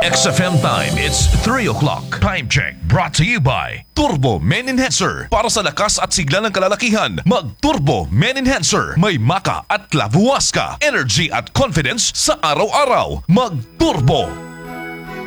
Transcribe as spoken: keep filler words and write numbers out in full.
X F M time, it's three o'clock. Time check brought to you by Turbo Men Enhancer. Para sa lakas at sigla ng kalalakihan, mag-Turbo Men Enhancer. May maka at lavuas ka. Energy at confidence sa araw-araw. Mag-Turbo